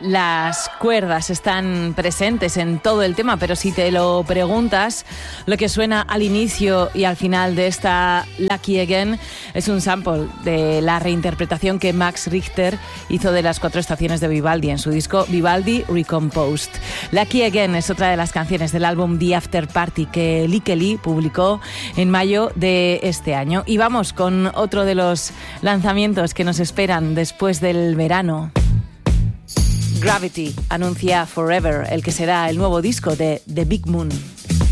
las cuerdas están presentes en todo el tema, pero si te lo preguntas, lo que suena al inicio y al final de esta Lucky Again es un sample de la reinterpretación que Max Richter hizo de las 4 estaciones de Vivaldi en su disco Vivaldi Recomposed. Lucky Again es otra de las canciones del álbum The After Party que Lee Kelly publicó en mayo de este año. Y vamos con otro de los lanzamientos que nos esperan después del verano. Gravity anuncia Forever, el que será el nuevo disco de The Big Moon.